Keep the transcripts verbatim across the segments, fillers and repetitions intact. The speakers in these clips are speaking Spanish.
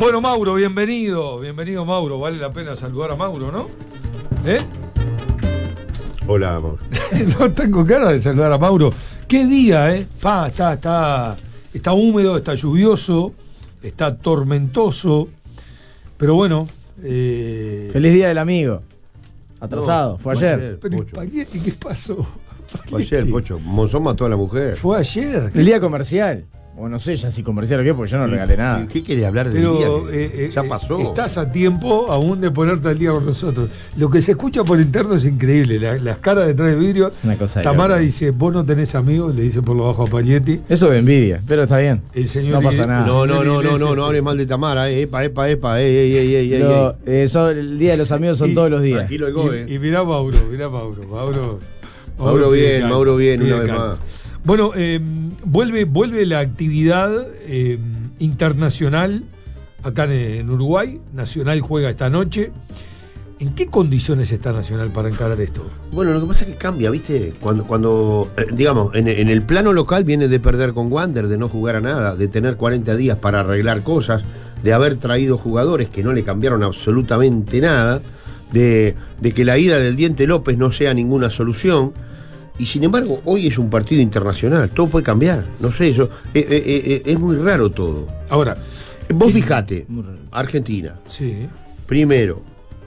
Bueno, Mauro, bienvenido. Bienvenido, Mauro. Vale la pena saludar a Mauro, ¿no? ¿Eh? Hola, Mauro. No tengo ganas de saludar a Mauro. Qué día, ¿eh? Pa, está, está, está húmedo, está lluvioso, está tormentoso. Pero bueno. Eh... Feliz día del amigo. Atrasado, no, fue ayer. ayer Pero Spaghetti, ¿qué pasó? Fue ayer, Pocho. Monzón mató a la mujer. Fue ayer. El día comercial. O no sé ya si comercial o qué, porque yo no regalé nada. ¿Qué quería hablar del Pero, día? Eh, eh, ya pasó. Estás a tiempo aún de ponerte al día con nosotros. Lo que se escucha por interno es increíble. La, las caras detrás del vidrio. Una cosa Tamara dice, vos no tenés amigos, le dice por lo bajo a Paglietti. Eso de envidia, pero está bien. El señor no pasa nada. No, no, no, no, no, no hables mal de Tamara. Eh. Epa, epa, epa. Ey, ey, ey, ey, Lo, eh, son, el día de los amigos son y, todos los días. Tranquilo, Ego, eh. Y, y mirá Mauro, mirá Mauro. Mauro, Mauro, Mauro bien, calma, Mauro bien, una vez calma. más. Bueno, eh, vuelve, vuelve la actividad eh, internacional acá en, en Uruguay. Nacional juega esta noche. ¿En qué condiciones está Nacional para encarar esto? Bueno, lo que pasa es que cambia, ¿viste? Cuando, cuando eh, digamos, en, en el plano local viene de perder con Wander, de no jugar a nada, de tener cuarenta días para arreglar cosas, de haber traído jugadores que no le cambiaron absolutamente nada, de, de que la ida del Diente López no sea ninguna solución. Y sin embargo, hoy es un partido internacional, todo puede cambiar, no sé, eso eh, eh, eh, es muy raro todo. Ahora, vos fijate, Argentina, sí. Primero,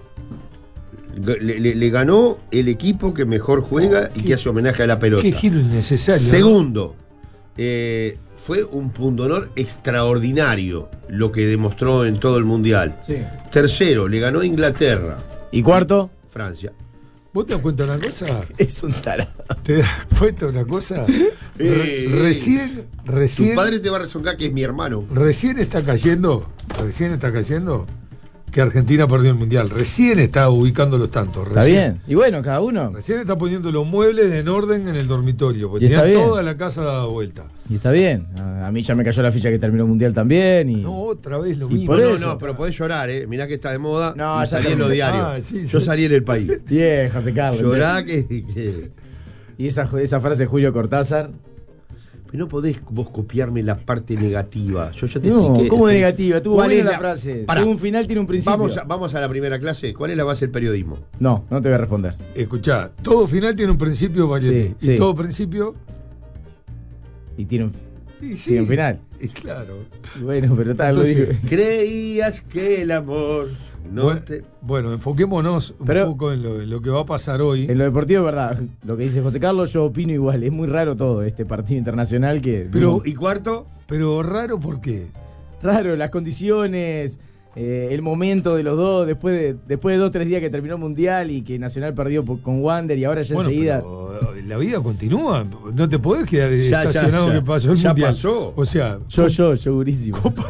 le, le, le ganó el equipo que mejor juega y que hace homenaje a la pelota. Qué giro innecesario. Segundo, ¿no? eh, fue un pundonor extraordinario lo que demostró en todo el Mundial. Sí. Tercero, le ganó Inglaterra. ¿Y cuarto? Francia. ¿Vos te das cuenta de una cosa? Es un tarado. ¿Te das cuenta de una cosa? Eh, recién, recién. Tu padre te va a rezongar que es mi hermano. Recién está cayendo, recién está cayendo que Argentina perdió el Mundial. Recién está ubicando los tantos. Recién. Está bien. Y bueno, cada uno. Recién está poniendo los muebles en orden en el dormitorio. Porque tenía toda la casa dada vuelta. Y está bien. A mí ya me cayó la ficha que terminó el Mundial también. Y... No, otra vez lo y mismo. Por no, eso, no, pero podés llorar, ¿eh? Mirá que está de moda. No, y salí en los diarios. Ah, sí, Yo sí. salí en El País. Vieja, José Carlos. Llorá que, que... Y esa, esa frase de Julio Cortázar. Pero no podés vos copiarme la parte negativa. Yo ya te no, expliqué. ¿cómo de negativa? Tuvo ¿Cuál buena es la, la frase. Pará. Tuvo un final, tiene un principio. Vamos a, vamos a la primera clase. ¿Cuál es la base del periodismo? No, no te voy a responder. Escuchá, todo final tiene un principio, Paglietti. Sí, y sí. todo principio. Y tiene un, y sí, tiene un final. Y claro. Bueno, pero tal, lo digo. Creías que el amor. No bueno, te... bueno, enfoquémonos un pero, poco en lo, en lo que va a pasar hoy. En lo deportivo, es verdad. Lo que dice José Carlos, yo opino igual. Es muy raro todo este partido internacional que. Pero, ¿Y cuarto? Pero raro, ¿por qué? Raro, las condiciones, eh, el momento de los dos, después de después de dos o tres días que terminó el Mundial y que Nacional perdió con Wander y ahora ya bueno, enseguida. Pero la vida continúa. No te podés quedar ya, estacionado ya, ya. que pasó el ya Mundial. pasó. O sea, yo, yo, yo, segurísimo. Copa,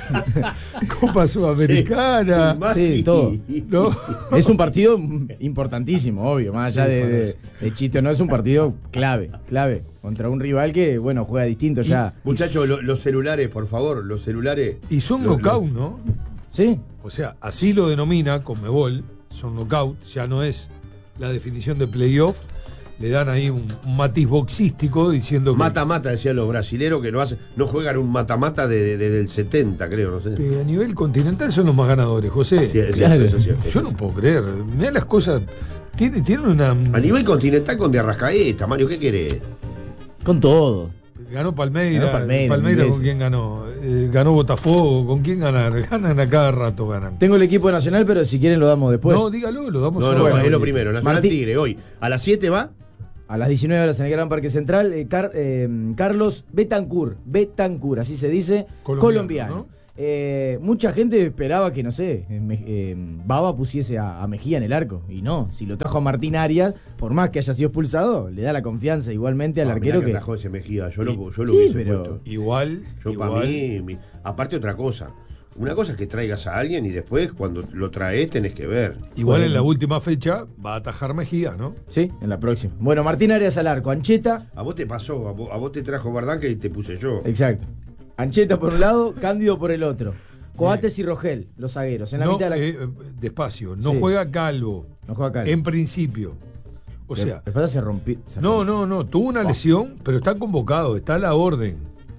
Copa Sudamericana. Sí, todo. ¿No? Es un partido importantísimo, obvio, más allá sí, de, de, de chiste, no es un partido clave, clave. Contra un rival que, bueno, juega distinto ya. Y, muchachos, lo, los celulares, por favor, los celulares. Y son los, knockout, los... ¿no? Sí. O sea, así lo denomina Conmebol, son knockout, ya no es la definición de playoff. Le dan ahí un, un matiz boxístico diciendo que... Mata-mata, decían los brasileros, que no, hacen, no juegan un mata-mata desde de, de, del setenta, creo, no sé. Que a nivel continental son los más ganadores, José. Sí, es cierto, eso es cierto. Yo no puedo creer. Mirá las cosas... Tienen tiene una... A nivel continental con de Arrascaeta, Mario, ¿qué querés? Con todo. Ganó Palmeiras. Ganó Palmeiras, Palmeiras ¿con quién ganó? Eh, ganó Botafogo. ¿Con quién ganan? Ganan a cada rato, ganan. Tengo el equipo Nacional, pero si quieren lo damos después. No, dígalo, lo damos No, ahora. no, Bueno, es lo primero. Nacional Martí... Tigre, hoy. ¿A las siete va? A las diecinueve horas en el Gran Parque Central, eh, Car, eh, Carlos Betancur, Betancur, así se dice, colombiano. colombiano. ¿No? Eh, mucha gente esperaba que, no sé, eh, eh, Baba pusiese a, a Mejía en el arco. Y no, si lo trajo a Martín Arias, por más que haya sido expulsado, le da la confianza igualmente al no, arquero que... que... trajo ese Mejía, yo sí, lo, yo lo sí, hubiese pero puesto. Igual, yo igual. para mí, mi... aparte otra cosa. Una cosa es que traigas a alguien y después cuando lo traes tenés que ver. Igual bueno, en la última fecha va a atajar Mejía, ¿no? Sí, en la próxima. Bueno, Martín Arias al arco, Ancheta. A vos te pasó, a vos, a vos te trajo Bardán que te puse yo. Exacto. Ancheta por un lado, Cándido por el otro. Coates y Rogel, los zagueros. En la no, mitad de la... eh, despacio, no sí. juega Calvo. No juega Calvo. En principio. O sea. Después se rompió. No, no, no. Tuvo una lesión, pero está convocado, está a la orden.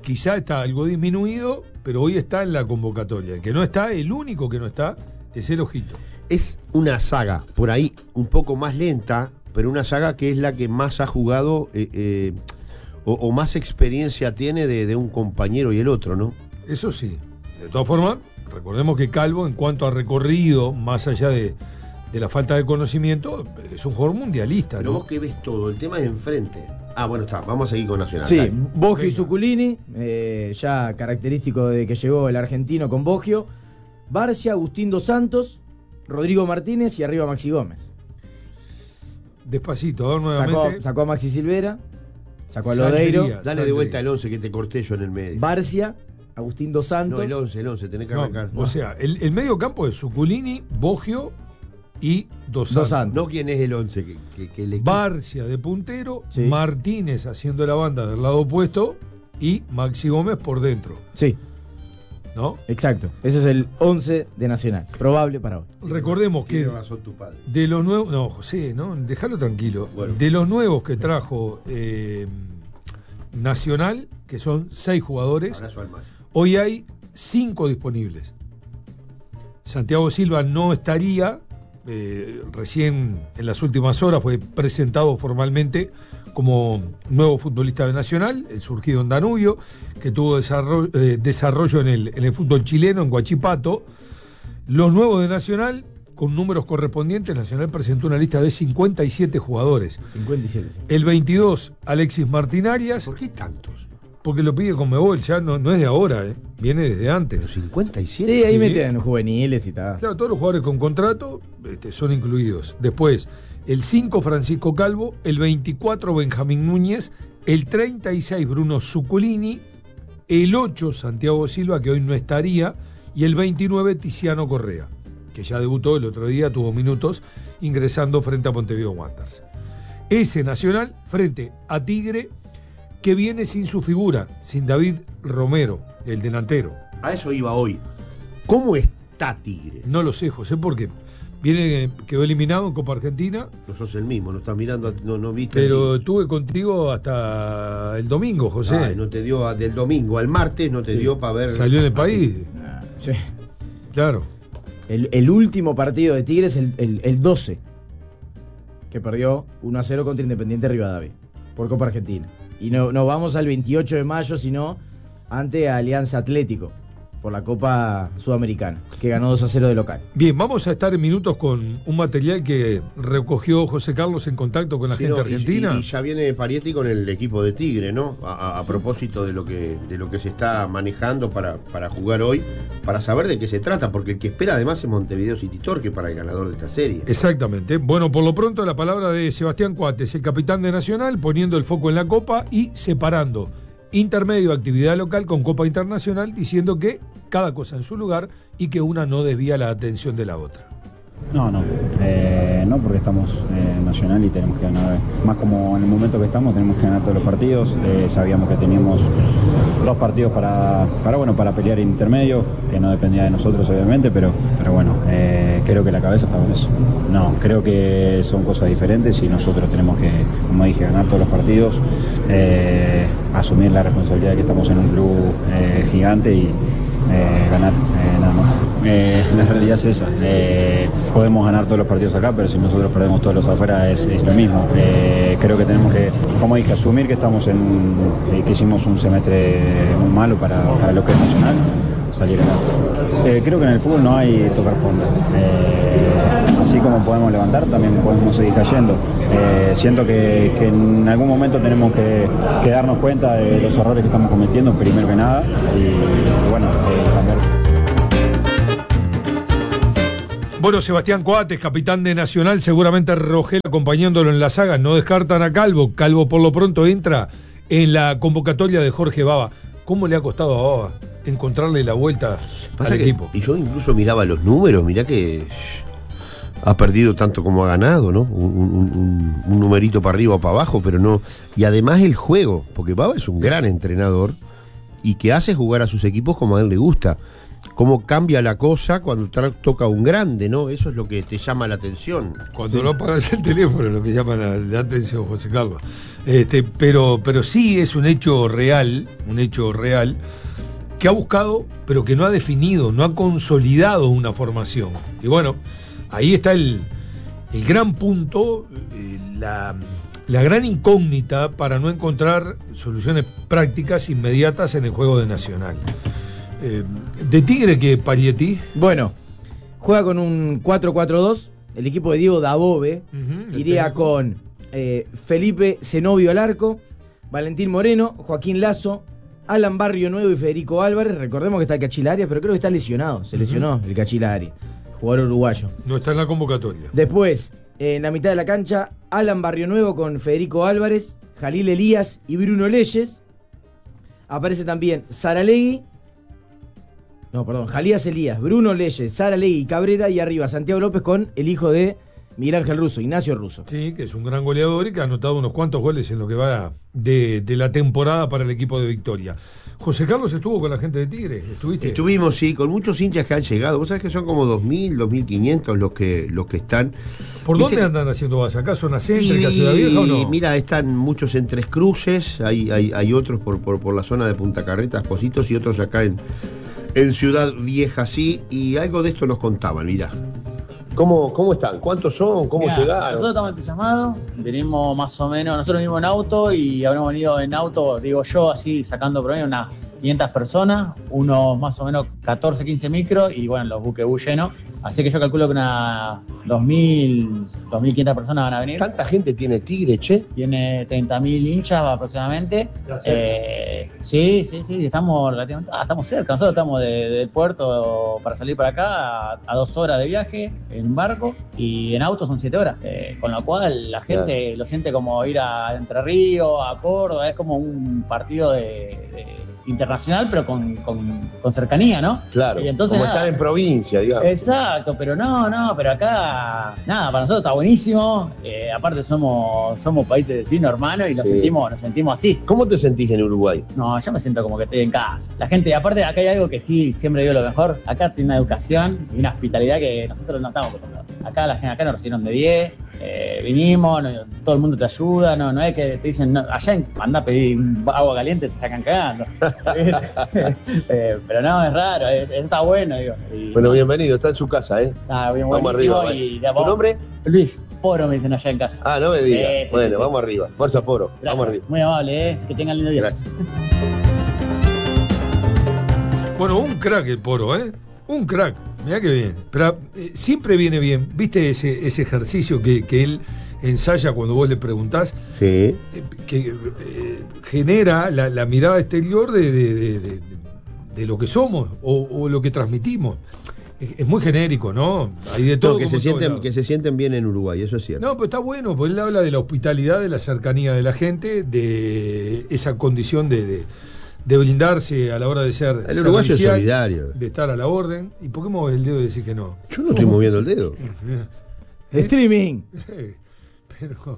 quizá está algo disminuido, pero hoy está en la convocatoria. El que no está, el único que no está, es el Ojito. Es una saga, por ahí un poco más lenta, pero una saga que es la que más ha jugado eh, eh, o, o más experiencia tiene de, de un compañero y el otro, ¿no? Eso sí. De todas formas, recordemos que Calvo, en cuanto a recorrido, más allá de, de la falta de conocimiento, es un jugador mundialista, Pero ¿no? vos que ves todo, el tema es enfrente. Ah, bueno, está, vamos a seguir con Nacional. Sí, dale. Boggio y Zuculini, eh, ya característico de que llegó el argentino con Boggio. Barcia, Agustín Dos Santos, Rodrigo Martínez y arriba Maxi Gómez. Despacito, a ver nuevamente. Sacó, sacó a Maxi Silvera, sacó a Saldría. Lodeiro, Dale Saldría. de vuelta el once que te corté yo en el medio. Barcia, Agustín Dos Santos. No, el once, el once, tenés que No, arrancar. o sea, el, el medio campo es Zuculini, Boggio y Dos Dos Santos. Santos. No quién es el once que, que, que le Barcia de puntero, Sí. Martínez haciendo la banda del lado opuesto y Maxi Gómez por dentro, Sí, ¿no? exacto. Ese es el once de Nacional. Probable para hoy. Recordemos que Tiene razón tu padre. de los nuevos, no, José, no, déjalo tranquilo. Bueno. De los nuevos que trajo eh, Nacional, que son seis jugadores, Abrazo al más. hoy hay cinco disponibles. Santiago Silva no estaría, eh, recién en las últimas horas fue presentado formalmente como nuevo futbolista de Nacional, el surgido en Danubio, que tuvo desarrollo, eh, desarrollo en, el, en el fútbol chileno, en Huachipato. Los nuevos de Nacional, con números correspondientes, Nacional presentó una lista de cincuenta y siete jugadores. cincuenta y siete. Sí. El veintidós, Alexis Martín Arias, ¿Por qué tantos? porque lo pide Conmebol, ya no, no es de ahora, eh, viene desde antes. Los cincuenta y siete. Sí, ahí Sí. meten juveniles y tal. Claro, todos los jugadores con contrato este, son incluidos. Después, el cinco, Francisco Calvo, el veinticuatro, Benjamín Núñez, el treinta y seis, Bruno Zuculini, el ocho, Santiago Silva, que hoy no estaría, y el veintinueve, Tiziano Correa, que ya debutó el otro día, tuvo minutos, ingresando frente a Montevideo Wanderers. Ese Nacional frente a Tigre, que viene sin su figura, sin David Romero, el delantero. A eso iba hoy. ¿Cómo está Tigre? No lo sé, José, porque viene, quedó eliminado en Copa Argentina, No sos el mismo, no estás mirando, a- no, no viste. pero estuve contigo hasta el domingo, José. Ay, no te dio a- del domingo al martes, no te dio para ver. Salió en el país, Ah, sí. claro. El, el último partido de Tigres, el, el, el doce, que perdió uno a cero contra Independiente Rivadavia, por Copa Argentina. Y no, no vamos al veintiocho de mayo, sino ante Alianza Atlético, por la Copa Sudamericana, que ganó dos a cero de local. Bien, vamos a estar en minutos con un material que recogió José Carlos en contacto con la Sí, gente no, y- argentina. Y, y ya viene Parietti con el equipo de Tigre, ¿no? A, a- a propósito de lo que de lo que se está manejando para, para jugar hoy, para saber de qué se trata, porque el que espera además es Montevideo City Torque para el ganador de esta serie. Exactamente. Bueno, por lo pronto la palabra de Sebastián Coates, el capitán de Nacional, poniendo el foco en la Copa y separando intermedio actividad local con Copa Internacional, diciendo que cada cosa en su lugar y que una no desvía la atención de la otra. No, no, eh, no porque estamos eh, nacional y tenemos que ganar, más como en el momento que estamos tenemos que ganar todos los partidos, eh, sabíamos que teníamos dos partidos para, para, bueno, para pelear en intermedio, que no dependía de nosotros obviamente, pero, pero bueno, eh, creo que la cabeza está con eso. No, creo que son cosas diferentes y nosotros tenemos que, como dije, ganar todos los partidos, eh, asumir la responsabilidad de que estamos en un club eh, gigante y eh, ganar, eh, nada más. Eh, la realidad es esa. Eh, podemos ganar todos los partidos acá, pero si nosotros perdemos todos los afuera es, es lo mismo. Eh, creo que tenemos que, como dije, asumir que estamos en, eh, que hicimos un semestre muy malo para, para lo que es Nacional, salir adelante. Eh, creo que en el fútbol no hay tocar fondo. Eh, así como podemos levantar, también podemos seguir cayendo. Eh, siento que, que en algún momento tenemos que, que darnos cuenta de los errores que estamos cometiendo, primero que nada, y bueno, eh, cambiar. Bueno, Sebastián Coates, capitán de Nacional, seguramente Rogel acompañándolo en la saga. No descartan a Calvo. Calvo por lo pronto entra en la convocatoria de Jorge Baba. ¿Cómo le ha costado a Baba encontrarle la vuelta Pasa al que- equipo? Y yo incluso miraba los números, mirá que ha perdido tanto como ha ganado, ¿no? Un, un- un- un numerito para arriba o para abajo, pero no. Y además el juego, porque Baba es un gran entrenador y que hace jugar a sus equipos como a él le gusta. cómo cambia la cosa cuando tra- toca un grande, ¿no? Eso es lo que te llama la atención. Cuando sí. no apagas el teléfono, lo que llama la, la atención, José Carlos. Este, pero, pero sí es un hecho real, un hecho real, que ha buscado, pero que no ha definido, no ha consolidado una formación. Y bueno, ahí está el, el gran punto, eh, la, la gran incógnita para no encontrar soluciones prácticas inmediatas en el juego de Nacional. Eh, ¿De Tigre qué, Parietti? Bueno, juega con un cuatro cuatro dos, el equipo de Diego Dabove, uh-huh, iría con eh, Felipe Zenobio al arco, Valentín Moreno, Joaquín Lazo, Alan Barrio Nuevo y Federico Álvarez. Recordemos que está el Cachila Arias, pero creo que está lesionado, se lesionó uh-huh. el Cachila Arias, jugador uruguayo. No está en la convocatoria. Después, en la mitad de la cancha, Alan Barrio Nuevo con Federico Álvarez, Jalil Elías y Bruno Leyes. Aparece también Saralegui, no, perdón, Jalías Elías, Bruno Leyes, Saralegui y Cabrera, y arriba Santiago López con el hijo de Miguel Ángel Russo, Ignacio Russo. Sí, que es un gran goleador y que ha anotado unos cuantos goles en lo que va de, de la temporada para el equipo de Victoria. José Carlos estuvo con la gente de Tigre, ¿estuviste? Estuvimos, sí, con muchos hinchas que han llegado. Vos sabés que son como dos mil, dos mil quinientos los que, los que están. ¿Por ¿Viste? dónde andan haciendo base? ¿Acá zona céntrica, Ciudad Vieja o no? Mira, están muchos en Tres Cruces, hay, hay, hay otros por, por, por la zona de Punta Carretas, Positos, y otros acá en, en Ciudad Vieja, sí, y algo de esto nos contaban, mirá. ¿Cómo, ¿Cómo están? ¿Cuántos son? ¿Cómo Mirá, llegaron? Nosotros estamos entusiasmados, venimos más o menos, nosotros venimos en auto y habremos venido en auto, digo yo, así sacando promedio unas quinientas personas, unos más o menos catorce, quince micros y bueno, los buquebús llenos. Así que yo calculo que unas dos mil, dos mil quinientas personas van a venir. ¿Tanta gente tiene Tigre, che? Tiene treinta mil hinchas aproximadamente. Eh, sí, sí, sí, estamos relativamente, ah, estamos cerca. Nosotros estamos de, del puerto para salir para acá a, a dos horas de viaje en barco y en auto son siete horas. Eh, con lo cual la gente claro. lo siente como ir a Entre Ríos, a Córdoba, es como un partido de... de internacional, pero con, con, con cercanía, ¿no? Claro, y entonces, como nada, estar en provincia, digamos. Exacto, pero no, no, pero acá, nada, para nosotros está buenísimo. Eh, aparte somos somos países vecinos, hermanos, y nos, sí. sentimos, nos sentimos así. ¿Cómo te sentís en Uruguay? No, yo me siento como que estoy en casa. La gente, aparte, acá hay algo que sí, siempre digo lo mejor. Acá tiene una educación y una hospitalidad que nosotros no estamos acostumbrados. Acá la gente, acá nos recibieron de diez, eh, vinimos, no, todo el mundo te ayuda, no, no es que te dicen, no, allá anda a pedir agua caliente, te sacan cagando. eh, pero no, es raro, eso está bueno, digo. Y, bueno, bienvenido, está en su casa, ¿eh? Ah, bien, vamos arriba. Y, ya, ¿Tu nombre? Luis, Poro me dicen allá en casa. Ah, no me digas. Eh, sí, bueno, sí, vamos sí. arriba. Fuerza, Poro. Gracias. Vamos arriba. Muy amable, ¿eh? Que tengan lindo día. Gracias. Bueno, un crack el Poro, ¿eh? Un crack. Mirá que bien. Pero eh, siempre viene bien. ¿Viste ese, ese ejercicio que, que él ensaya cuando vos le preguntás? Sí. Eh, que eh, genera la, la mirada exterior de, de, de, de, de lo que somos o, o lo que transmitimos. Es, es muy genérico, ¿no? Hay de todo. No, que, se sienten, que se sienten bien en Uruguay, eso es cierto. No, pero está bueno, porque él habla de la hospitalidad, de la cercanía de la gente, de esa condición de... de de blindarse a la hora de ser el uruguayo es solidario, de estar a la orden. ¿Y por qué mueves el dedo y decís que no? Yo no estoy moviendo el dedo. ¿Eh? Streaming. Pero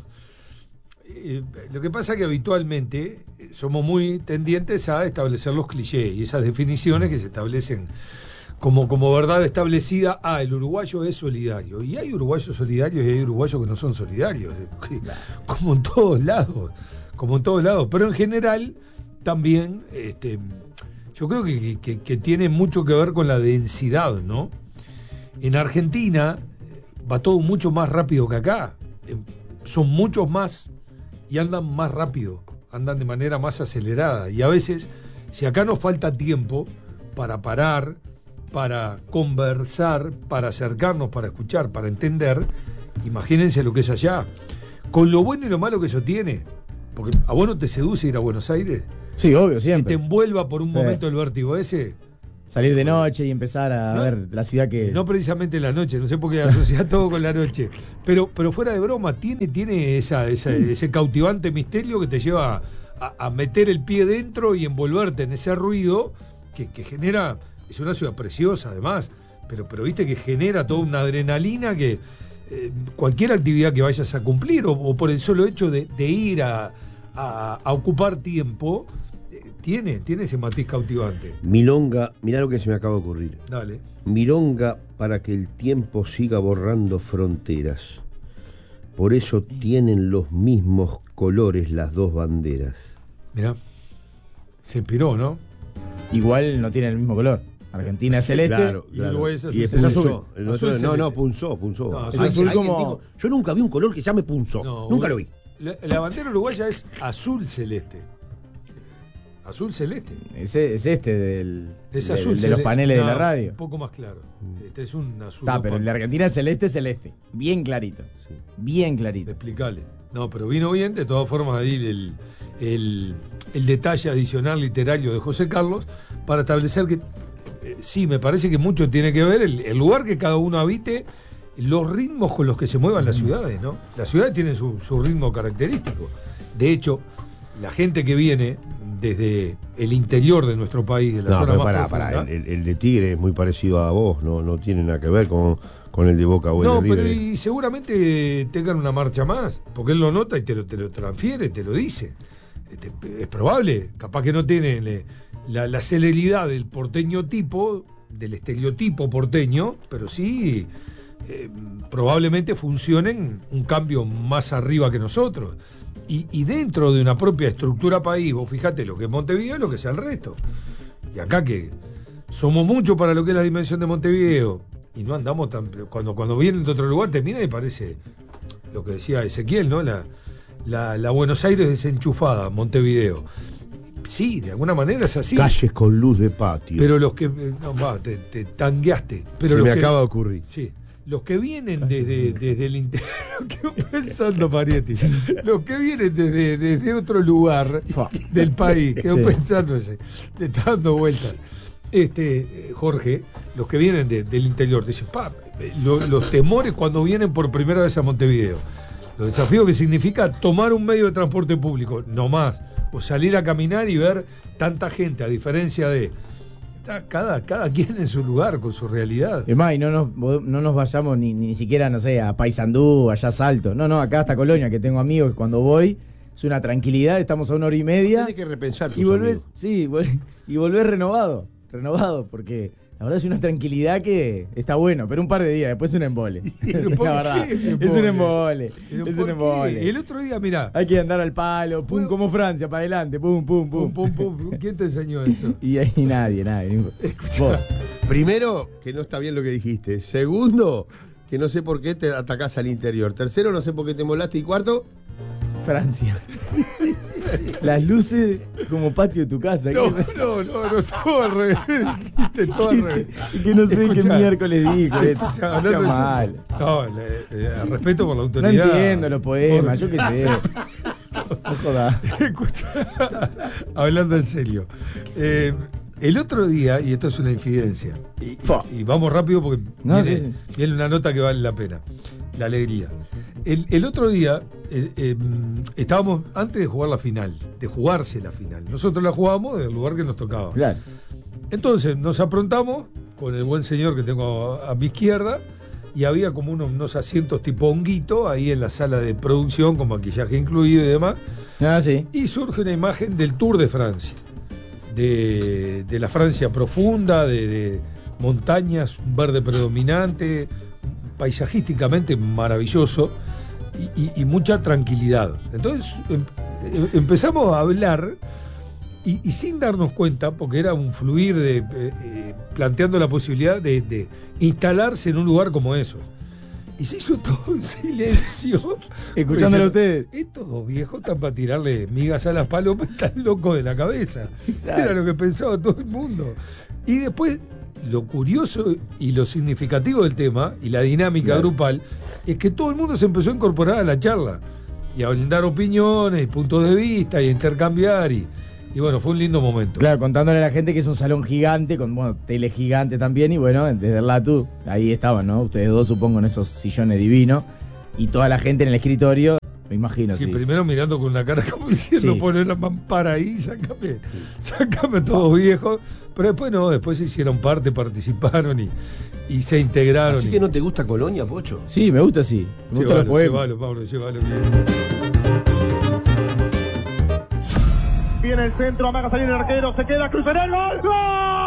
eh, lo que pasa es que habitualmente somos muy tendientes a establecer los clichés y esas definiciones que se establecen como, como verdad establecida. Ah, el uruguayo es solidario. Y hay uruguayos solidarios y hay uruguayos que no son solidarios. Como en todos lados. Como en todos lados. Pero en general... También, este, yo creo que, que, que tiene mucho que ver con la densidad, ¿no? En Argentina va todo mucho más rápido que acá. Son muchos más y andan más rápido, andan de manera más acelerada. Y a veces, si acá nos falta tiempo para parar, para conversar, para acercarnos, para escuchar, para entender, imagínense lo que es allá. Con lo bueno y lo malo que eso tiene. Porque a vos no te seduce ir a Buenos Aires. Sí, obvio, siempre. Que te envuelva por un momento sí. el vértigo ese. Salir de noche y empezar a no, ver la ciudad que... No precisamente la noche, no sé por qué asocia todo con la noche. Pero, pero fuera de broma, tiene, tiene esa, esa, ese cautivante misterio que te lleva a, a meter el pie dentro y envolverte en ese ruido que, que genera... Es una ciudad preciosa, además, pero, pero viste que genera toda una adrenalina que eh, cualquier actividad que vayas a cumplir o, o por el solo hecho de, de ir a, a, a ocupar tiempo... tiene, tiene ese matiz cautivante. Milonga, mirá lo que se me acaba de ocurrir. Dale. Milonga para que el tiempo siga borrando fronteras. Por eso tienen los mismos colores las dos banderas. Mirá, se inspiró, ¿no? Igual no tiene el mismo color. Argentina es celeste, claro, y claro. Uruguay es azul. Y es Es punzó. azul. El otro- Azul no, no, celeste. punzó, punzó. No, Ay, es azul alguien como- dijo, yo nunca vi un color que ya me punzó. No, nunca un- lo vi. La, la bandera uruguaya es azul celeste. Azul celeste. Es, es este del, Es del- azul de celeste. los paneles de No, la radio. Un poco más claro. Este es un azul. Está, pero el de Argentina es celeste, celeste. Bien clarito. Bien clarito. Explicale. No, pero vino bien, de todas formas, ahí el, el, el detalle adicional literario de José Carlos para establecer que, eh, sí, me parece que mucho tiene que ver el, el lugar que cada uno habite, los ritmos con los que se muevan las ciudades, ¿no? Las ciudades tienen su, su ritmo característico. De hecho, la gente que viene desde el interior de nuestro país, de la No, zona pero más pará, profunda, pará. El, el de Tigre es muy parecido a vos, no, no tiene nada que ver con, con el de Boca o el no, de pero River. y seguramente tengan una marcha más, porque él lo nota y te lo, te lo transfiere, te lo dice. Este, es probable, capaz que no tienen eh, la, la celeridad del porteño tipo, del estereotipo porteño, pero sí eh, probablemente funcionen un cambio más arriba que nosotros. Y, y dentro de una propia estructura país, vos fíjate lo que es Montevideo y lo que sea el resto. Y acá que somos mucho para lo que es la dimensión de Montevideo, y no andamos tan... Cuando, cuando vienen de otro lugar termina y parece lo que decía Ezequiel, ¿no? La, la, la Buenos Aires desenchufada, Montevideo. Sí, de alguna manera es así. Calles con luz de patio. Pero los que... No, va, te, te tangueaste. Pero Se los me que- acaba de ocurrir. Sí. Los que vienen desde, desde el interior, quedo pensando, Parietti, los que vienen desde, desde otro lugar del país, quedo Sí. pensando, ese, le está dando vueltas. Este, eh, Jorge, los que vienen de- del interior, dicen, pa, eh, lo- los temores cuando vienen por primera vez a Montevideo, los desafíos que significa tomar un medio de transporte público, no más, o salir a caminar y ver tanta gente, a diferencia de cada, cada quien en su lugar, con su realidad. Es más, y no nos, no nos vayamos ni, ni siquiera, no sé, a Paysandú, allá a Salto. No, no, acá hasta Colonia, que tengo amigos que cuando voy es una tranquilidad, estamos a una hora y media. Tenés que repensar tus Y volvés, amigos. sí, vol- y volvés renovado, renovado, porque la verdad es una tranquilidad que está bueno, pero un par de días, después es un embole. ¿Pero por La verdad, qué un es un embole? embole, ¿Pero es por un qué? embole. El otro día, mirá, Hay que andar al palo, pum, Bueno. como Francia, para adelante, pum, pum, pum. pum, pum, pum, ¿quién te enseñó eso? Y ahí nadie, nadie. Vos. Primero, que no está bien lo que dijiste. Segundo, que no sé por qué te atacás al interior. Tercero, no sé por qué te molaste. Y cuarto, Francia. Las luces como patio de tu casa. No, que, no, no, no, todo al revés. Dijiste todo al revés. que no sé qué Escuchá. miércoles dijo. esto. Escuchá, Está hablando en mal. serio. No, le- eh, respeto por la No autoridad. entiendo los poemas, yo qué sé. No jodas. Escuchá, hablando en serio. Eh, el otro día, y esto es una infidencia, y, Fa. y vamos rápido porque No, viene, sí, sí. viene una nota que vale la pena. La alegría. El, el otro día eh, eh, estábamos antes de jugar la final, de jugarse la final. Nosotros la jugábamos del lugar que nos tocaba. Claro. Entonces nos aprontamos con el buen señor que tengo a, a mi izquierda y había como unos, unos asientos tipo honguito ahí en la sala de producción con maquillaje incluido y demás. Ah, sí. Y surge una imagen del Tour de Francia, de, de la Francia profunda, de, de montañas, un verde predominante, paisajísticamente maravilloso y, y- y mucha tranquilidad. Entonces em- em- empezamos a hablar y, y sin darnos cuenta, porque era un fluir de eh, eh, planteando la posibilidad de, de instalarse en un lugar como esos. Y se hizo todo en silencio. Escuchándolo a ustedes. Estos dos viejos están para tirarle migas a las palomas, están locos de la cabeza. Exacto. Era lo que pensaba todo el mundo. Y después, lo curioso y lo significativo del tema, y la dinámica Claro. grupal, es que todo el mundo se empezó a incorporar a la charla. Y a brindar opiniones, y puntos de vista, y a intercambiar. Y, y bueno, fue un lindo momento. Claro, contándole a la gente que es un salón gigante, con bueno, tele gigante también, y bueno, desde el Latu, ahí estaban, ¿no? Ustedes dos, supongo, en esos sillones divinos, y toda la gente en el escritorio, me imagino, Sí, sí. primero mirando con una cara como diciendo, Sí. poner la mampara ahí, sácame, sácame todos viejos. Pero después no, después se hicieron parte, participaron y, y se integraron. así y- que no te gusta Colonia, Pocho. Sí, me gusta, sí. Me gustan los Llévalo, poemas. llévalo, Pablo, llévalo. Viene el centro, amaga salir el arquero, se queda, cruzará el gol. ¡Gol!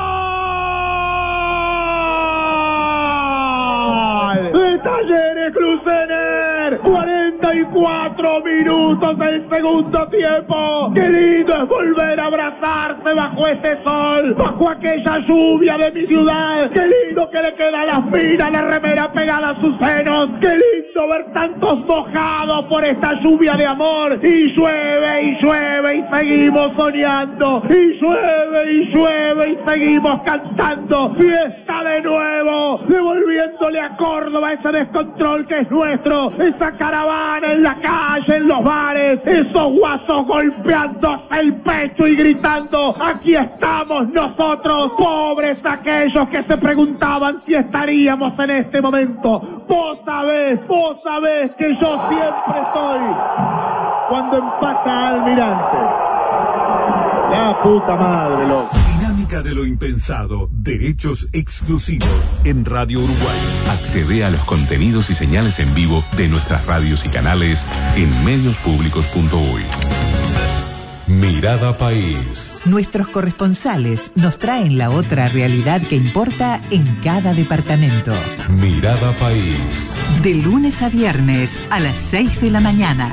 De Talleres Crucener, cuarenta y cuatro minutos del segundo tiempo. Qué lindo es volver a abrazarse bajo este sol, bajo aquella lluvia de mi ciudad. Qué lindo que le queda la fina, la remera pegada a sus senos. Qué lindo ver tantos mojados por esta lluvia de amor. Y llueve y llueve y seguimos soñando. Y llueve y llueve y seguimos cantando. Fiesta de nuevo, devolviéndole a Córdoba ese descontrol que es nuestro. Esa caravana en la calle, en los bares. Esos guasos golpeándose el pecho y gritando: aquí estamos nosotros, pobres aquellos que se preguntaban si estaríamos en este momento. Vos sabés, vos sabés que yo siempre estoy cuando empata Almirante. La puta madre, loco. Dinámica de lo impensado. Derechos exclusivos en Radio Uruguay. Accede a los contenidos y señales en vivo de nuestras radios y canales en medios públicos punto uy. Mirada País. Nuestros corresponsales nos traen la otra realidad que importa en cada departamento. Mirada País. De lunes a viernes a las seis de la mañana.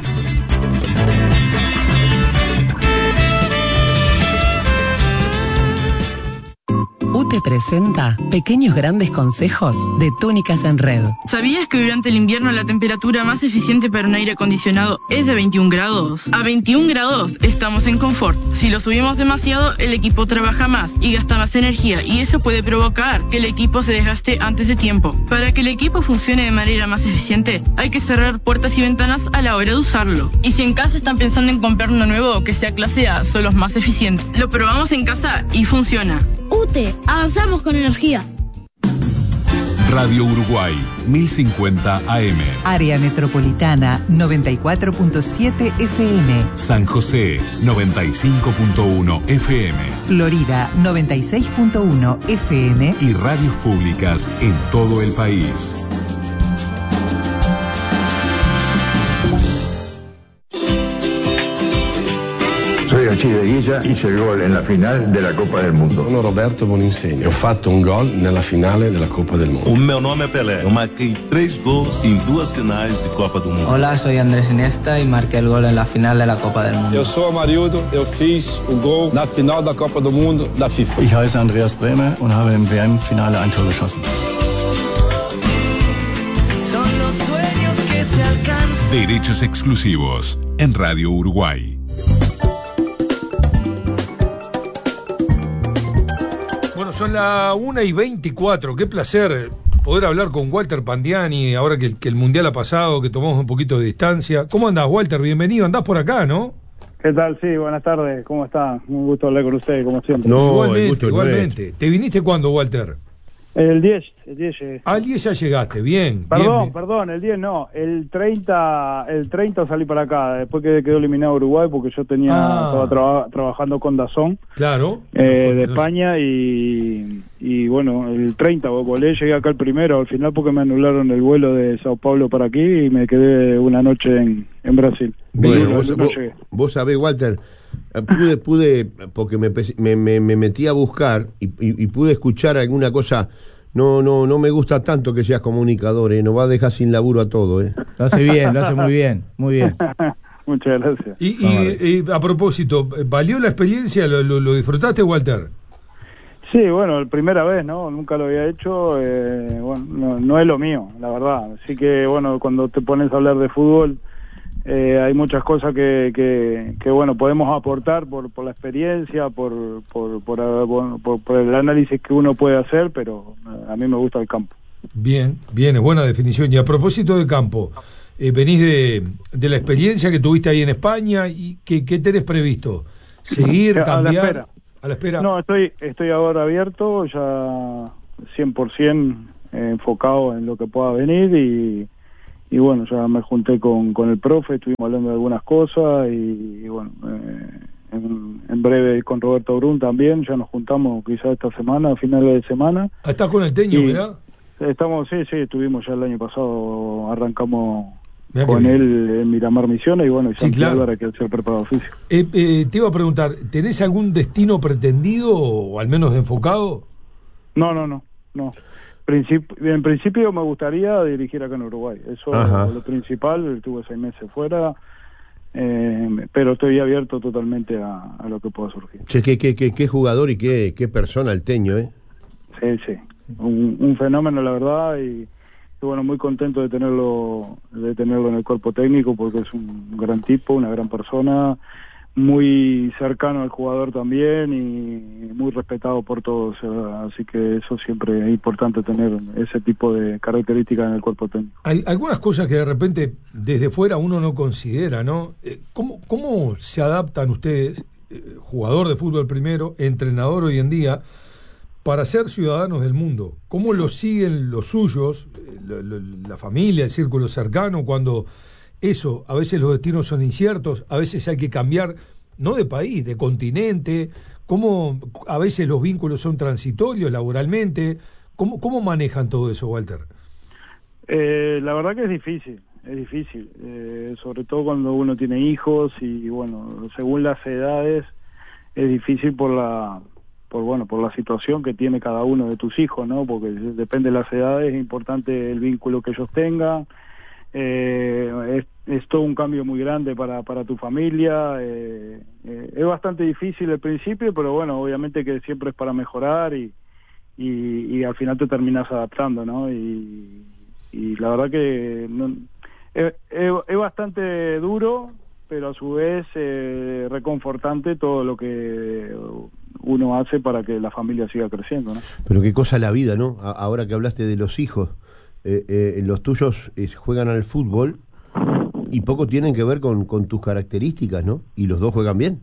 U T E presenta Pequeños Grandes Consejos de Túnicas en Red. ¿Sabías que durante el invierno la temperatura más eficiente para un aire acondicionado es de veintiún grados? A veintiún grados estamos en confort. Si lo subimos demasiado, el equipo trabaja más y gasta más energía, y eso puede provocar que el equipo se desgaste antes de tiempo. Para que el equipo funcione de manera más eficiente, hay que cerrar puertas y ventanas a la hora de usarlo. Y si en casa están pensando en comprar uno nuevo que sea clase A, son los más eficientes. Lo probamos en casa y funciona. U T E, avanzamos con energía. Radio Uruguay, mil cincuenta A M. Área Metropolitana, noventa y cuatro punto siete F M. San José, noventa y cinco punto uno F M. Florida, noventa y seis punto uno F M. Y radios públicas en todo el país. Soy Alcide Guilla, hice il gol nella finale della Coppa del Mundo. Sono Roberto Boninsegno, ho fatto un gol nella finale della Coppa del Mundo. O meu nome é Pelé, eu marquei três gols em duas finais de Copa do Mundo. Hola, soy Andrés Iniesta y marqué el gol en la final de la Copa del Mundo. Eu sou Amarildo, eu fiz o gol na final da Copa do Mundo da FIFA. Ich heiße Andreas Bremer und habe im W M-Finale ein Tor geschossen. Son los sueños que se alcanzan. Derechos exclusivos en Radio Uruguay. Bueno, son las una y veinticuatro. Qué placer poder hablar con Walter Pandiani, ahora que, que el Mundial ha pasado, que tomamos un poquito de distancia. ¿Cómo andás, Walter? Bienvenido. Andás por acá, ¿no? ¿Qué tal? Sí, buenas tardes. ¿Cómo está? Un gusto hablar con usted, como siempre. No, igualmente, gusto igualmente. ¿Te viniste cuándo, Walter? El diez, el diez llegué. Ah, el diez ya llegaste, bien. Perdón, bien. perdón, el diez no, el treinta, el treinta salí para acá, después que quedó eliminado Uruguay, porque yo tenía, ah. estaba traba, trabajando con Dazón. Claro. Eh, de España y, y bueno, el treinta volé, llegué acá el primero, al final porque me anularon el vuelo de Sao Paulo para aquí y me quedé una noche en, en Brasil. Bueno, vos, vos, vos sabés, Walter, pude, pude porque me, me, me metí a buscar y, y, y pude escuchar alguna cosa. No, no, no me gusta tanto que seas comunicador, ¿eh? Nos va a dejar sin laburo a todo, ¿eh? Lo hace bien, lo hace muy bien, muy bien. Muchas gracias. Y, y, y a propósito, ¿valió la experiencia? ¿Lo, lo, lo disfrutaste, Walter? Sí, bueno, primera vez, ¿no? Nunca lo había hecho, eh, bueno, no, no es lo mío, la verdad. Así que, bueno, cuando te pones a hablar de fútbol, Eh, hay muchas cosas que, que, que bueno, podemos aportar por, por la experiencia, por por, por, por, por, por el análisis que uno puede hacer, pero a mí me gusta el campo. Bien, bien, es buena definición. Y a propósito de campo, eh, venís de, de la experiencia que tuviste ahí en España, y ¿qué, qué tenés previsto? ¿Seguir, cambiar? A la espera. A la espera. No, estoy, estoy ahora abierto, ya cien por ciento enfocado en lo que pueda venir y... Y bueno, ya me junté con, con el profe, estuvimos hablando de algunas cosas y, y bueno, eh, en, en breve con Roberto Brun también, ya nos juntamos quizás esta semana, a finales de semana. ¿Estás con el Teño, mirá? Estamos, sí, sí, estuvimos ya el año pasado, arrancamos con él en Miramar Misiones y bueno, y Sí, Santi claro. Álvarez, que es el preparado físico. Eh, eh, te iba a preguntar, ¿tenés algún destino pretendido o al menos enfocado? No, no, no, no. Princip- en principio me gustaría dirigir acá en Uruguay, eso Ajá. es lo principal. Estuve seis meses fuera, eh, pero estoy abierto totalmente a, a lo que pueda surgir. Che, qué, qué, qué, qué jugador y qué, qué persona el Teño, ¿eh? Sí, sí, un, un fenómeno la verdad, y, y bueno, muy contento de tenerlo de tenerlo en el cuerpo técnico, porque es un gran tipo, una gran persona, muy cercano al jugador también y muy respetado por todos, eh, así que eso siempre es importante, tener ese tipo de características en el cuerpo técnico. Hay algunas cosas que de repente desde fuera uno no considera, ¿no? Eh, ¿Cómo, cómo se adaptan ustedes, eh, jugador de fútbol primero, entrenador hoy en día, para ser ciudadanos del mundo? ¿Cómo lo siguen los suyos, eh, lo, lo, la familia, el círculo cercano, cuando eso, a veces los destinos son inciertos, a veces hay que cambiar, no de país, de continente? ¿Cómo a veces los vínculos son transitorios laboralmente? ¿Cómo, cómo manejan todo eso, Walter? Eh, la verdad que es difícil, es difícil, eh, sobre todo cuando uno tiene hijos y bueno, según las edades es difícil por la por bueno por la situación que tiene cada uno de tus hijos, ¿no? Porque depende de las edades, es importante el vínculo que ellos tengan. Eh, es, es todo un cambio muy grande para, para tu familia, eh, eh, es bastante difícil al principio, pero bueno, obviamente que siempre es para mejorar y, y, y al final te terminas adaptando, ¿no? Y, y la verdad que no, es, es, es bastante duro, pero a su vez eh, reconfortante todo lo que uno hace para que la familia siga creciendo, ¿no? Pero qué cosa la vida, ¿no? A- ahora que hablaste de los hijos, eh, eh, los tuyos eh, juegan al fútbol y poco tienen que ver con, con tus características, ¿no? Y los dos juegan bien.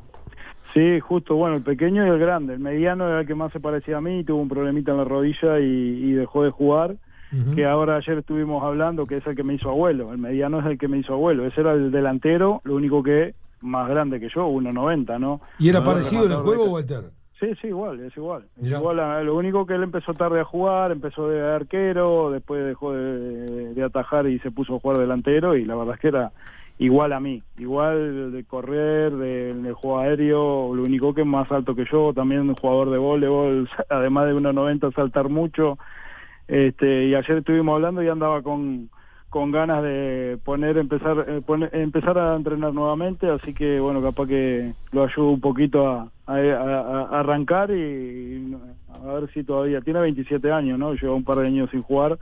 Sí, justo, bueno, el pequeño y el grande. El mediano era el que más se parecía a mí, tuvo un problemita en la rodilla y, y dejó de jugar, uh-huh. que ahora ayer estuvimos hablando que es el que me hizo abuelo. El mediano es el que me hizo abuelo. Ese era el delantero, lo único que más grande que yo, uno noventa, ¿no? ¿Y era no, parecido en el juego, de... Walter? Sí, sí, igual, es igual. Es igual a, lo único que él empezó tarde a jugar, empezó de arquero, después dejó de, de atajar y se puso a jugar delantero, y la verdad es que era igual a mí, igual de correr, de, de juego aéreo, lo único que es más alto que yo, también un jugador de voleibol, además de uno noventa, saltar mucho. Este, y ayer estuvimos hablando y andaba con con ganas de poner empezar eh, poner, empezar a entrenar nuevamente, así que bueno, capaz que lo ayudo un poquito a, a, a, a arrancar y, y a ver si todavía tiene veintisiete años, ¿no? Lleva un par de años sin jugar,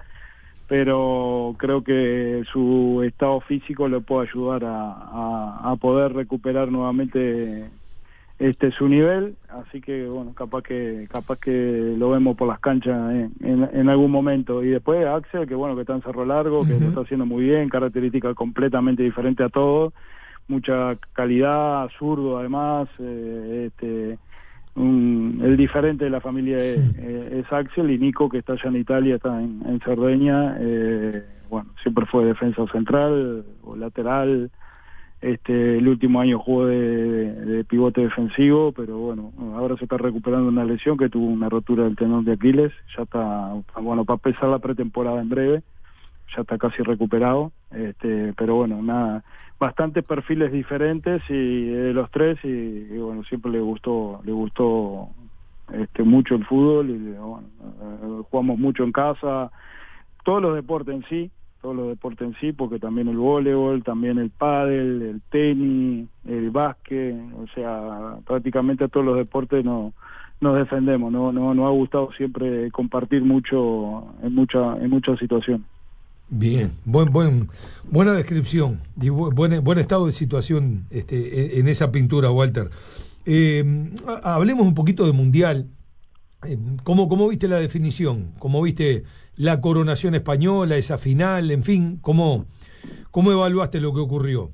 pero creo que su estado físico le puede ayudar a, a, a poder recuperar nuevamente este su nivel, así que bueno, capaz que capaz que lo vemos por las canchas en, en, en algún momento. Y después Axel, que bueno, que está en Cerro Largo, uh-huh. que lo está haciendo muy bien, característica completamente diferente a todos, mucha calidad, zurdo además, eh, este un, el diferente de la familia es, eh, es Axel, y Nico, que está allá en Italia, está en, en Cerdeña, eh, bueno, siempre fue defensa central o lateral. Este, el último año jugó de, de, de pivote defensivo, pero bueno, ahora se está recuperando una lesión que tuvo una rotura del tendón de Aquiles, ya está, bueno, para empezar la pretemporada en breve, ya está casi recuperado, este, pero bueno, nada, bastantes perfiles diferentes y de los tres y, y bueno, siempre le gustó, le gustó este mucho el fútbol y bueno, eh, jugamos mucho en casa, todos los deportes en sí. todos los deportes en sí, porque también el voleibol, también el pádel, el tenis, el básquet, o sea, prácticamente a todos los deportes no, nos defendemos, no, no, nos ha gustado siempre compartir mucho en mucha, en muchas situaciones. Bien, buen, buen, buena descripción, y buen, buen estado de situación este, en, en esa pintura, Walter. Eh, hablemos un poquito de Mundial. Eh, ¿cómo, ¿Cómo viste la definición? ¿Cómo viste la coronación española, esa final, en fin? ¿Cómo, cómo evaluaste lo que ocurrió?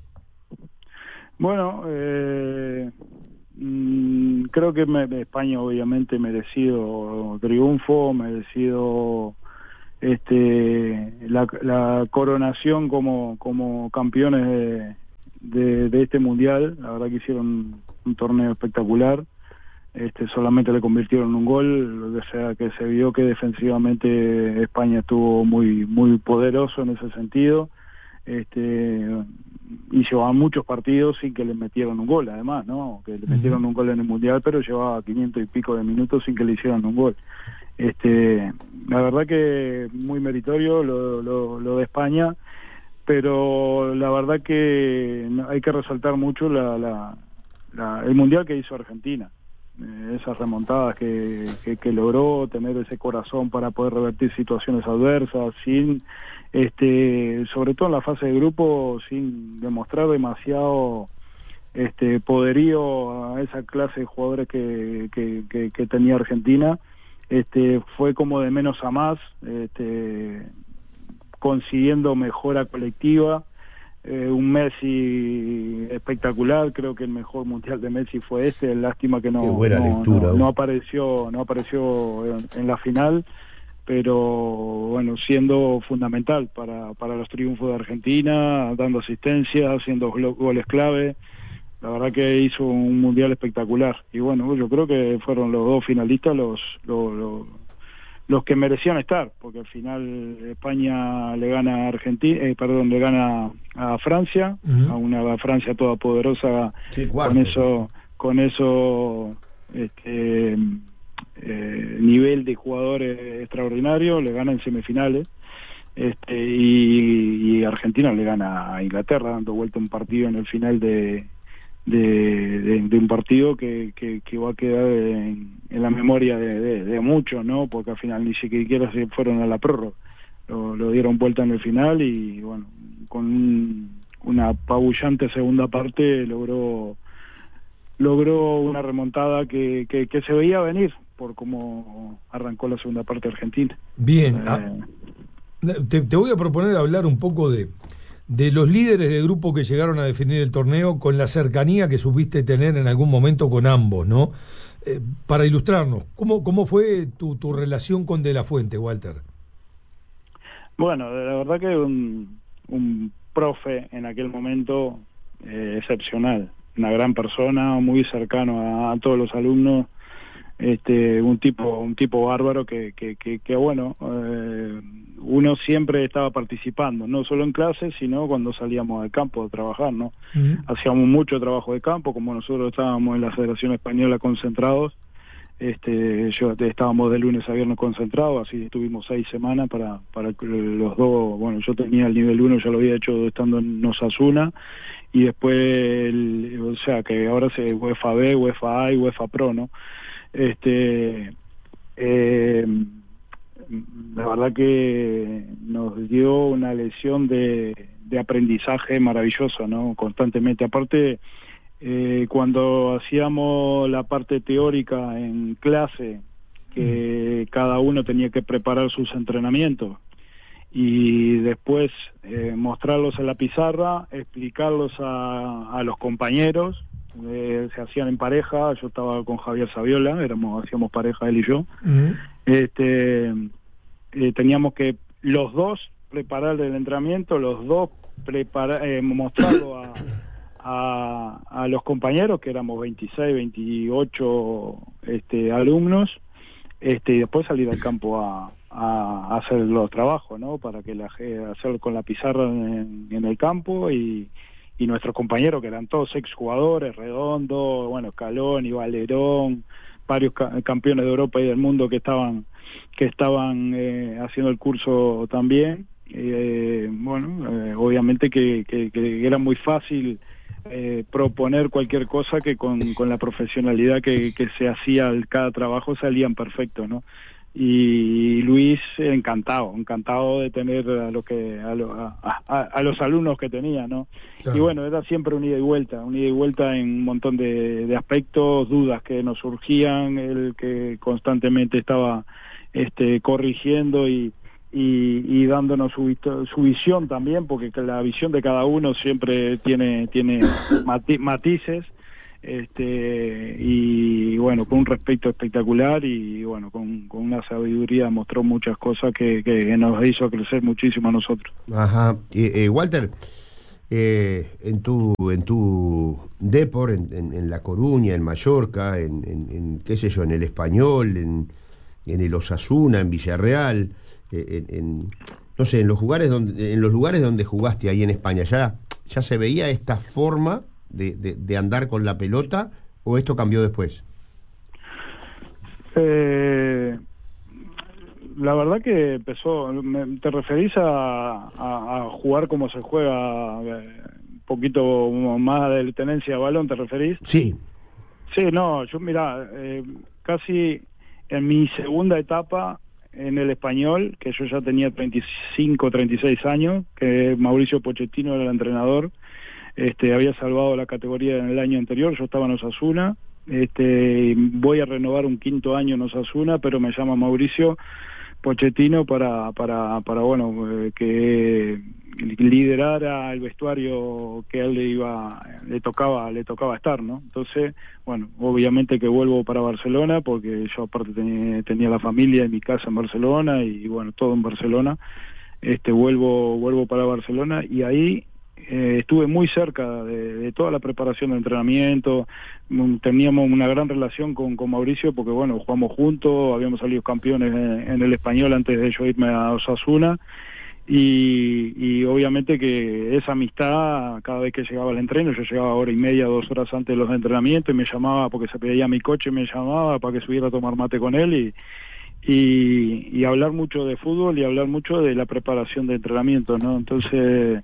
Bueno, eh, mmm, creo que me, España obviamente merecido triunfo, merecido este la, la coronación como, como campeones de, de, de este mundial. La verdad que hicieron un torneo espectacular. Este, solamente le convirtieron un gol, o sea que se vio que defensivamente España estuvo muy muy poderoso en ese sentido. este, y llevaba muchos partidos sin que le metieran un gol, además, ¿no? Que le metieron un gol en el Mundial, pero llevaba quinientos y pico de minutos sin que le hicieran un gol. Este, la verdad que muy meritorio lo, lo, lo de España, pero la verdad que hay que resaltar mucho la, la, la, el Mundial que hizo Argentina. Eh, esas remontadas que, que, que logró, tener ese corazón para poder revertir situaciones adversas, sin, este, sobre todo en la fase de grupo, sin demostrar demasiado este poderío a esa clase de jugadores que, que, que, que tenía Argentina. Este, fue como de menos a más, este, consiguiendo mejora colectiva. Eh, un Messi espectacular, creo que el mejor mundial de Messi fue este, lástima que no, no, no, no apareció no apareció en, en la final, pero bueno, siendo fundamental para, para los triunfos de Argentina, dando asistencia, haciendo goles clave. La verdad que hizo un mundial espectacular, y bueno, yo creo que fueron los dos finalistas los los, los los que merecían estar, porque al final España le gana a Argentina, eh, perdón, le gana a Francia, uh-huh. a una Francia toda poderosa, sí, con eso, con eso, este, eh, nivel de jugadores extraordinario, le gana en semifinales, este, y, y Argentina le gana a Inglaterra, dando vuelta un partido en el final de De, de, de un partido que, que, que va a quedar en, en la memoria de, de, de muchos, ¿no? Porque al final ni siquiera se fueron a la prórroga, lo, lo dieron vuelta en el final y bueno, con un, una apabullante segunda parte logró logró una remontada que, que, que se veía venir por cómo arrancó la segunda parte argentina. Bien, eh, ah, te, te voy a proponer hablar un poco de de los líderes de grupo que llegaron a definir el torneo, con la cercanía que supiste tener en algún momento con ambos, ¿no? Eh, para ilustrarnos, ¿cómo, cómo fue tu, tu relación con De La Fuente, Walter? Bueno, la verdad que un, un profe en aquel momento eh, excepcional, una gran persona, muy cercano a, a todos los alumnos, este, un tipo un tipo bárbaro que, que, que, que bueno, eh, uno siempre estaba participando, no solo en clases, sino cuando salíamos al campo a trabajar, ¿no? Uh-huh. Hacíamos mucho trabajo de campo, como nosotros estábamos en la Federación Española concentrados, este, yo estábamos de lunes a viernes concentrados, así estuvimos seis semanas para, para los dos. Bueno, yo tenía el nivel uno, ya lo había hecho estando en Osasuna, y después, el, o sea, que ahora se UEFA B, UEFA A y UEFA Pro, ¿no? Este, eh, la verdad que nos dio una lección de, de aprendizaje maravilloso, ¿no? Constantemente. Aparte, eh, cuando hacíamos la parte teórica en clase, que mm. cada uno tenía que preparar sus entrenamientos y después eh, mostrarlos en la pizarra, explicarlos a, a los compañeros. Eh, se hacían en pareja, yo estaba con Javier Saviola, éramos, hacíamos pareja él y yo. Uh-huh. Este, eh, teníamos que los dos preparar el entrenamiento, los dos preparar, eh, mostrarlo a, a, a los compañeros, que éramos veintiséis, veintiocho este, alumnos, este, y después salir al campo a, a hacer los trabajos, ¿no? Para que la hacer con la pizarra en, en el campo, y y nuestros compañeros, que eran todos exjugadores, Redondo, bueno, Scaloni, Valerón, varios ca- campeones de Europa y del mundo que estaban que estaban eh, haciendo el curso también. Eh, bueno, eh, obviamente que, que, que era muy fácil eh, proponer cualquier cosa, que con, con la profesionalidad que, que se hacía al cada trabajo salían perfectos, ¿no? Y Luis encantado, encantado de tener a lo que a, lo, a, a, a los alumnos que tenía, ¿no? Claro. Y bueno, era siempre un ida y vuelta, un ida y vuelta en un montón de, de aspectos, dudas que nos surgían, el que constantemente estaba este corrigiendo y y, y dándonos su, su visión también, porque la visión de cada uno siempre tiene tiene mati, matices. Este y bueno, con un respeto espectacular, y bueno, con, con una sabiduría mostró muchas cosas que, que nos hizo crecer muchísimo a nosotros. Ajá. Eh, eh, Walter, eh, en tu en tu Depor, en, en, en La Coruña, en Mallorca, en, en, en qué sé yo, en el Español, en, en el Osasuna, en Villarreal, eh, en, en no sé, en los lugares donde, en los lugares donde jugaste ahí en España, ¿ya, ya se veía esta forma de, de, de andar con la pelota o esto cambió después? Eh, la verdad que empezó, me, ¿te referís a, a, a jugar como se juega, eh, un poquito más de tenencia de balón, te referís? Sí. Sí, no, yo mira, eh, casi en mi segunda etapa en el Español, que yo ya tenía treinta y cinco, treinta y seis años, que Mauricio Pochettino era el entrenador, este, había salvado la categoría en el año anterior, yo estaba en Osasuna, este, voy a renovar un quinto año en Osasuna, pero me llama Mauricio Pochettino para, para, para bueno, eh, que liderara el vestuario que a él le iba, le tocaba, le tocaba estar, ¿no? Entonces, bueno, obviamente que vuelvo para Barcelona, porque yo aparte tenía, tenía la familia y mi casa en Barcelona, y bueno, todo en Barcelona. Este, vuelvo, vuelvo para Barcelona, y ahí eh, estuve muy cerca de, de toda la preparación de entrenamiento. Teníamos una gran relación con, con Mauricio, porque bueno, jugamos juntos, habíamos salido campeones en, en el Español antes de yo irme a Osasuna. Y, y obviamente que esa amistad, cada vez que llegaba al entreno, yo llegaba hora y media, dos horas antes de los entrenamientos, y me llamaba porque se pedía mi coche, me llamaba para que subiera a tomar mate con él, y, y, y hablar mucho de fútbol y hablar mucho de la preparación de entrenamiento, ¿no? Entonces,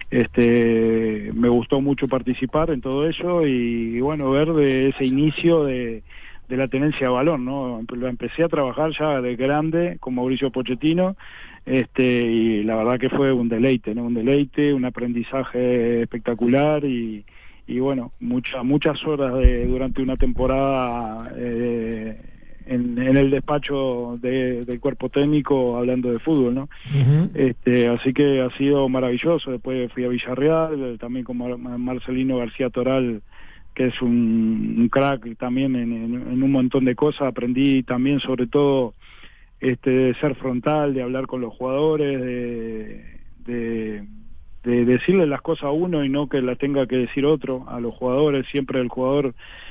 este, me gustó mucho participar en todo eso y, y bueno, ver de ese inicio de, de la tenencia de balón, ¿no? Lo empecé a trabajar ya de grande con Mauricio Pochettino. Este, y la verdad que fue un deleite, ¿no? Un deleite, un aprendizaje espectacular y, y bueno, muchas muchas horas de, durante una temporada eh, en, en el despacho de, del cuerpo técnico hablando de fútbol, ¿no? Uh-huh. Este, así que ha sido maravilloso. Después fui a Villarreal, también con Mar- Marcelino García Toral, que es un, un crack también en, en, en un montón de cosas. Aprendí también sobre todo este de ser frontal, de hablar con los jugadores, de, de, de decirle las cosas a uno y no que las tenga que decir otro a los jugadores. Siempre el jugador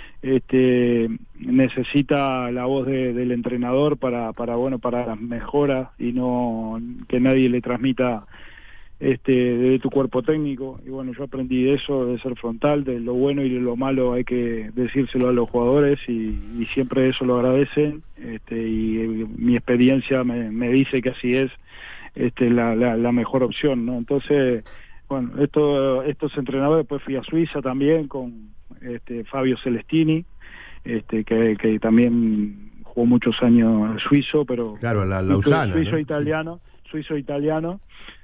este necesita la voz de, del entrenador para para bueno para las mejoras y no que nadie le transmita este de tu cuerpo técnico. Y bueno, yo aprendí de eso, de ser frontal, de lo bueno y de lo malo hay que decírselo a los jugadores, y, y siempre eso lo agradecen, este y eh, mi experiencia me, me dice que así es este la, la, la mejor opción, ¿no? Entonces, bueno, esto, estos entrenadores, después fui a Suiza también con este Fabio Celestini, este que, que también jugó muchos años suizo, pero claro, la Lausana, suizo ¿no? italiano, suizo italiano.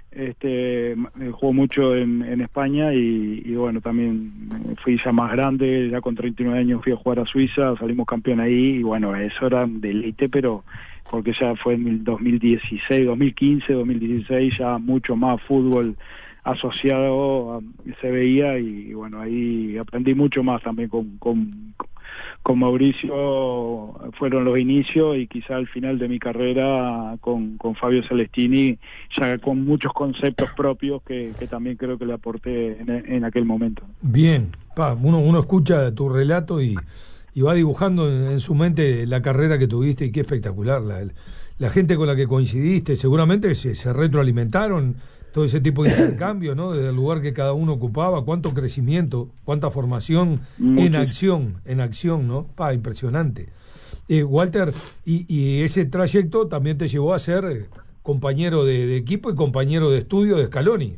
Este jugó mucho en, en España y, y bueno, también fui ya más grande, ya con treinta y nueve años fui a jugar a Suiza, salimos campeón ahí y bueno, eso era un deleite, pero porque ya fue en el dos mil dieciséis, dos mil quince, dos mil dieciséis ya mucho más fútbol asociado a, se veía y, y bueno, ahí aprendí mucho más también con, con con Mauricio. Fueron los inicios y quizá al final de mi carrera con, con Fabio Celestini, ya con muchos conceptos propios que, que también creo que le aporté en, en aquel momento. Bien, pa, uno, uno escucha tu relato y, y va dibujando en, en su mente la carrera que tuviste, y qué espectacular, la, la gente con la que coincidiste, seguramente se, se retroalimentaron, todo ese tipo de intercambio, ¿no? Desde el lugar que cada uno ocupaba, cuánto crecimiento, cuánta formación Muchos. en acción, en acción, ¿no? Pa, impresionante. Eh, Walter, y, y ese trayecto también te llevó a ser compañero de, de equipo y compañero de estudio de Scaloni.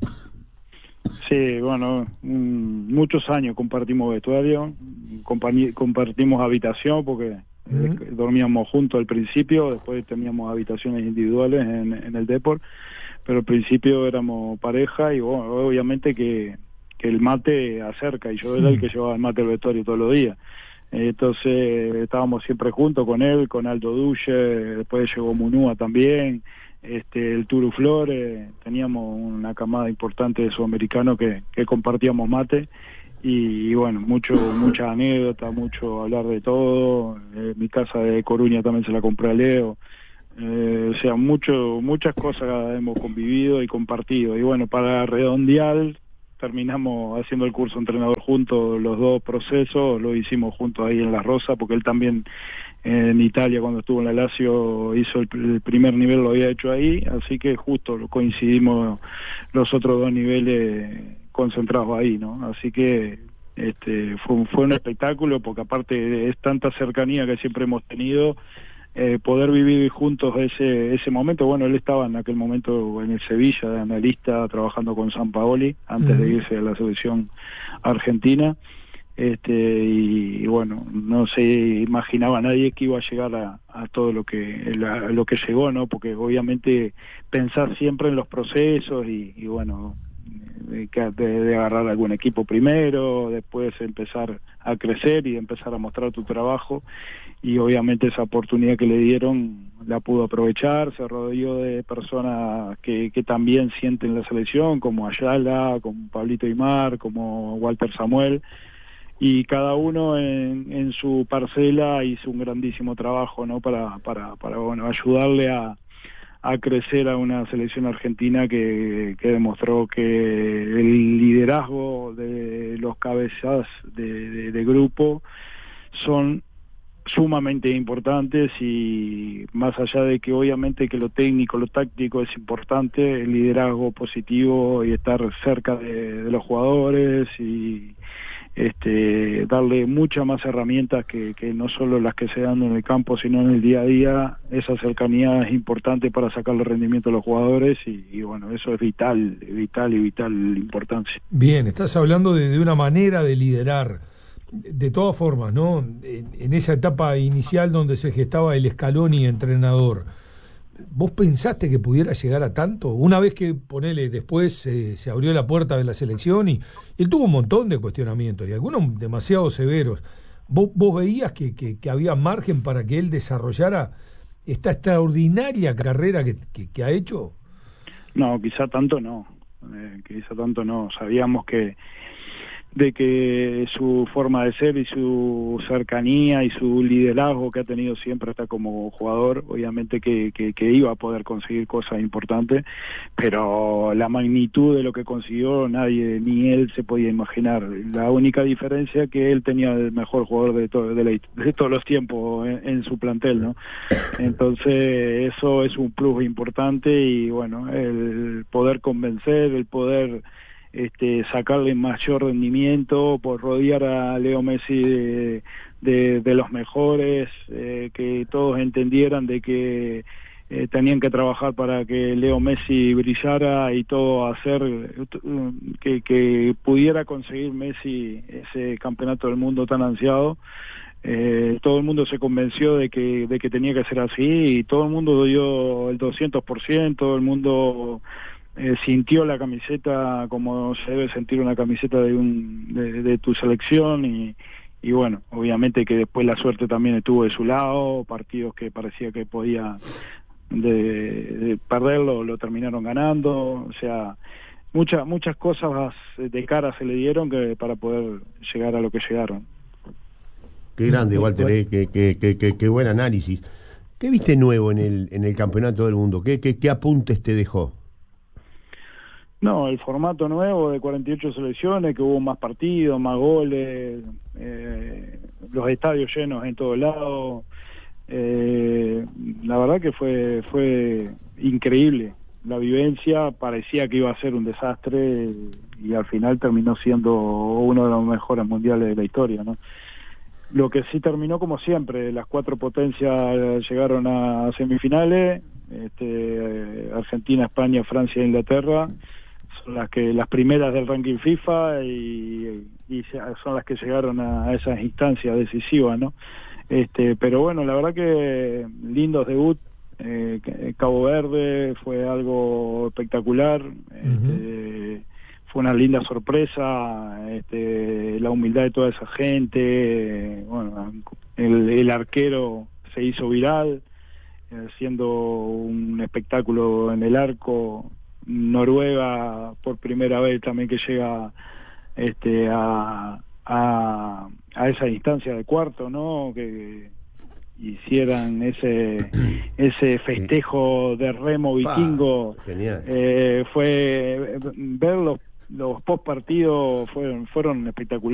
Sí, bueno, mm, muchos años compartimos vestuario, compañi- compartimos habitación porque uh-huh. dormíamos juntos al principio, después teníamos habitaciones individuales en, en el Depor. Pero al principio éramos pareja y bueno, obviamente que, que el mate acerca y yo era el que llevaba el mate al vestuario todos los días. Entonces estábamos siempre juntos con él, con Aldo Duche, después llegó Munúa también, este el Turu Flores, teníamos una camada importante de sudamericanos que, que compartíamos mate y, y bueno, mucho mucha anécdota, mucho hablar de todo. Eh, mi casa de Coruña también se la compré a Leo. Eh, o sea, mucho, muchas cosas hemos convivido y compartido. Y bueno, para redondear, terminamos haciendo el curso entrenador juntos, los dos procesos, lo hicimos juntos ahí en La Rosa, porque él también en Italia cuando estuvo en la Lazio hizo el, el primer nivel, lo había hecho ahí, así que justo coincidimos los otros dos niveles concentrados ahí, ¿no? Así que este fue, fue un espectáculo, porque aparte es tanta cercanía que siempre hemos tenido, eh, poder vivir juntos ese ese momento. Bueno, él estaba en aquel momento en el Sevilla de analista trabajando con Sampaoli antes uh-huh. de irse a la selección argentina. Este y, y bueno, no se imaginaba nadie que iba a llegar a, a todo lo que la, lo que llegó, ¿no? Porque obviamente pensar siempre en los procesos y, y bueno, de, de, de agarrar algún equipo primero, después empezar a crecer y empezar a mostrar tu trabajo, y obviamente esa oportunidad que le dieron la pudo aprovechar, se rodeó de personas que, que también sienten la selección, como Ayala, como Pablito Aimar, como Walter Samuel, y cada uno en, en su parcela hizo un grandísimo trabajo, ¿no? Para, para, para bueno, ayudarle a, a crecer a una selección argentina que, que demostró que el liderazgo de los cabezas de, de, de grupo son sumamente importantes, y más allá de que obviamente que lo técnico, lo táctico es importante, el liderazgo positivo y estar cerca de, de los jugadores y este darle muchas más herramientas que, que no solo las que se dan en el campo sino en el día a día. Esa cercanía es importante para sacarle rendimiento a los jugadores y, y bueno, eso es vital, vital y vital importancia. Bien, estás hablando de, de una manera de liderar. De todas formas, ¿no? En, en esa etapa inicial donde se gestaba el Scaloni entrenador, ¿vos pensaste que pudiera llegar a tanto? Una vez que, ponele, después eh, se abrió la puerta de la selección y, y él tuvo un montón de cuestionamientos y algunos demasiado severos. ¿Vos, vos veías que, que, que había margen para que él desarrollara esta extraordinaria carrera que, que, que ha hecho? No, quizá tanto no. Eh, quizá tanto no. Sabíamos que de que su forma de ser y su cercanía y su liderazgo que ha tenido siempre hasta como jugador, obviamente que, que, que iba a poder conseguir cosas importantes, pero la magnitud de lo que consiguió nadie, ni él se podía imaginar. La única diferencia es que él tenía el mejor jugador de, todo, de, la, de todos los tiempos en, en su plantel, ¿no? Entonces eso es un plus importante y bueno, el poder convencer, el poder Este, sacarle mayor rendimiento, por rodear a Leo Messi de, de, de los mejores, eh, que todos entendieran de que eh, tenían que trabajar para que Leo Messi brillara y todo hacer que, que pudiera conseguir Messi ese campeonato del mundo tan ansiado. Eh, todo el mundo se convenció de que de que tenía que ser así y todo el mundo dio el doscientos por ciento, todo el mundo Eh, sintió la camiseta como se debe sentir una camiseta de un de, de tu selección y, y bueno, obviamente que después la suerte también estuvo de su lado, partidos que parecía que podía de, de perderlo, lo terminaron ganando, o sea, muchas muchas cosas de cara se le dieron que para poder llegar a lo que llegaron. Qué grande, Walter, eh, qué, qué, qué, qué, qué buen análisis. ¿Qué viste nuevo en el en el campeonato del mundo? ¿Qué, qué, qué apuntes te dejó? No, el formato nuevo de cuarenta y ocho selecciones, que hubo más partidos, más goles, eh, los estadios llenos en todos lados. Eh, la verdad que fue fue increíble. La vivencia parecía que iba a ser un desastre y al final terminó siendo uno de los mejores mundiales de la historia, ¿no? Lo que sí terminó como siempre, las cuatro potencias llegaron a semifinales, este, Argentina, España, Francia e Inglaterra. Son las que las primeras del ranking FIFA y, y son las que llegaron a, a esas instancias decisivas, ¿no? Este, pero bueno, la verdad que lindos debut. Eh, Cabo Verde fue algo espectacular. Uh-huh. Este, fue una linda sorpresa. Este, la humildad de toda esa gente. Bueno, el, el arquero se hizo viral, haciendo un espectáculo en el arco. Noruega por primera vez también que llega este a, a a esa instancia de cuarto, ¿no? Que hicieran ese ese festejo de remo vikingo. Genial. Eh, fue ver los los post partidos fueron fueron espectaculares.